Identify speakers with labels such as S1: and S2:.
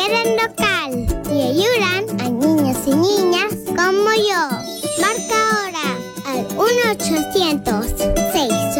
S1: quieren local y ayudan a niños y niñas como yo. Marca ahora al 1-800